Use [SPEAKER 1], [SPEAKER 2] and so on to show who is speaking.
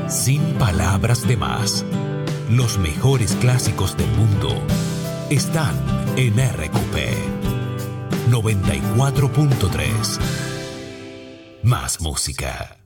[SPEAKER 1] Sin palabras de más, los mejores clásicos del mundo están en RQP 94.3. Más música.